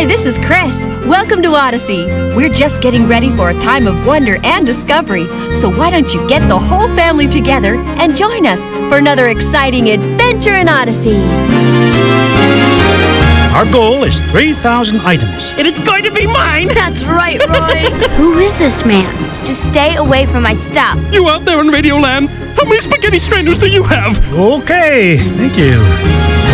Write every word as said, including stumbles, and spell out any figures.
Hi, this is Chris. Welcome to Odyssey. We're just getting ready for a time of wonder and discovery. So why don't you get the whole family together and join us for another exciting adventure in Odyssey. Our goal is three thousand items. And it's going to be mine! That's right, Roy. Who is this man? Just stay away from my stuff. You out there in Radioland, how many spaghetti strainers do you have? Okay, thank you.